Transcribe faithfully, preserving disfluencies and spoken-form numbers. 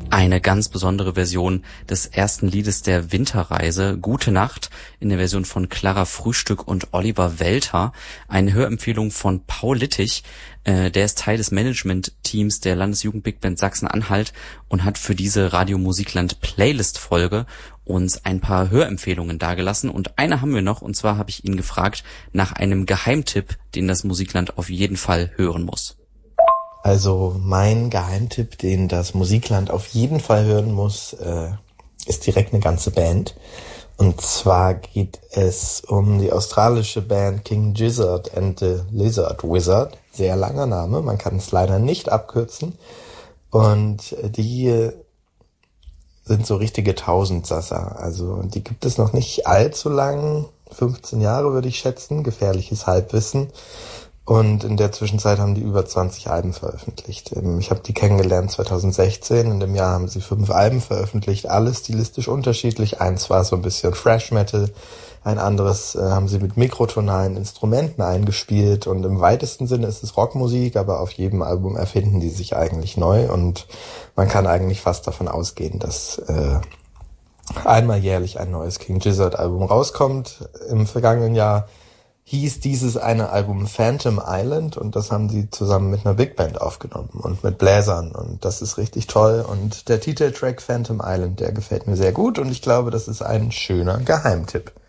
Eine ganz besondere Version des ersten Liedes der Winterreise, Gute Nacht, in der Version von Clara Frühstück und Oliver Welter. Eine Hörempfehlung von Paul Littich, äh, der ist Teil des Management-Teams der Landesjugend Big Band Sachsen-Anhalt und hat für diese Radio Musikland Playlist-Folge uns ein paar Hörempfehlungen dargelassen. Und eine haben wir noch, und zwar habe ich ihn gefragt nach einem Geheimtipp, den das Musikland auf jeden Fall hören muss. Also mein Geheimtipp, den das Musikland auf jeden Fall hören muss, äh, ist direkt eine ganze Band. Und zwar geht es um die australische Band King Gizzard and the Lizard Wizard. Sehr langer Name, man kann es leider nicht abkürzen. Und die sind so richtige Tausendsasser. Also die gibt es noch nicht allzu lang, fünfzehn Jahre würde ich schätzen, gefährliches Halbwissen. Und in der Zwischenzeit haben die über zwanzig Alben veröffentlicht. Ich habe die kennengelernt zwanzig sechzehn. In dem Jahr haben sie fünf Alben veröffentlicht, alle stilistisch unterschiedlich. Eins war so ein bisschen Thrash Metal, ein anderes äh, haben sie mit mikrotonalen Instrumenten eingespielt. Und im weitesten Sinne ist es Rockmusik, aber auf jedem Album erfinden die sich eigentlich neu. Und man kann eigentlich fast davon ausgehen, dass äh, einmal jährlich ein neues King Gizzard Album rauskommt. Im vergangenen Jahr hieß dieses eine Album Phantom Island und das haben die zusammen mit einer Big Band aufgenommen und mit Bläsern und das ist richtig toll und der Titeltrack Phantom Island, der gefällt mir sehr gut und ich glaube, das ist ein schöner Geheimtipp.